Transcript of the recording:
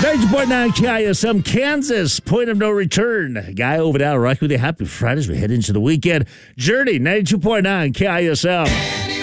92.9 KISM, Kansas, point of no return. Guy over there, rock with you. Happy Friday as we head into the weekend. Journey, 92.9 KISM.